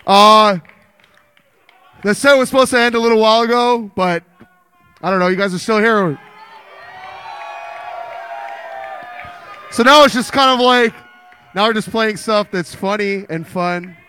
Uh, the set was supposed to end a little while ago, but I don't know. You guys are still here. So now it's just kind of like, now we're just playing stuff that's funny and fun.